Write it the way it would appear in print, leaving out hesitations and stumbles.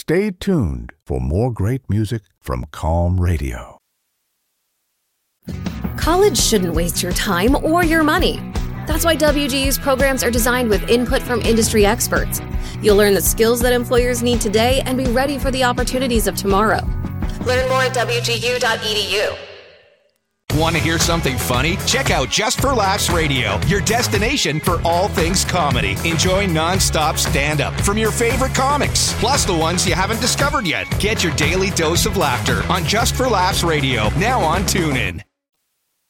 Stay tuned for more great music from Calm Radio. College shouldn't waste your time or your money. That's why WGU's programs are designed with input from industry experts. You'll learn the skills that employers need today and be ready for the opportunities of tomorrow. Learn more at WGU.edu. Want to hear something funny? Check out Just for Laughs Radio, your destination for all things comedy. Enjoy non-stop stand-up from your favorite comics, plus the ones you haven't discovered yet. Get your daily dose of laughter on Just for Laughs Radio, now on TuneIn.